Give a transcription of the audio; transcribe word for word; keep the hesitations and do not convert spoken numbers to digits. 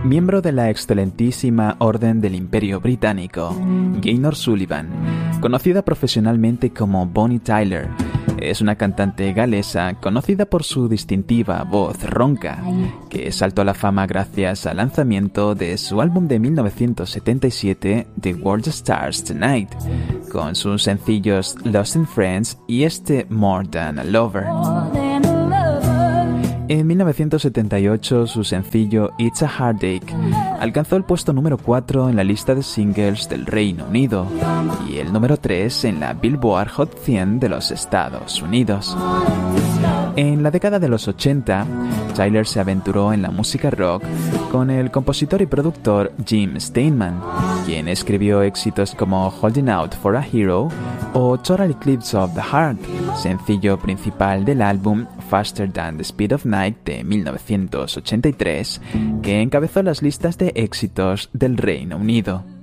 Miembro de la excelentísima Orden del Imperio Británico, Gaynor Sullivan, conocida profesionalmente como Bonnie Tyler, es una cantante galesa conocida por su distintiva voz ronca, que saltó a la fama gracias al lanzamiento de su álbum de mil novecientos setenta y siete, The World Stars Tonight, con sus sencillos Lost in Friends y este More Than a Lover. En mil novecientos setenta y ocho, su sencillo It's a Heartache alcanzó el puesto número cuatro en la lista de singles del Reino Unido y el número tres en la Billboard Hot cien de los Estados Unidos. En la década de los ochenta, Tyler se aventuró en la música rock con el compositor y productor Jim Steinman, quien escribió éxitos como Holding Out for a Hero o Total Eclipse of the Heart, sencillo principal del álbum Faster Than the Speed of Night de mil novecientos ochenta y tres, que encabezó las listas de éxitos del Reino Unido.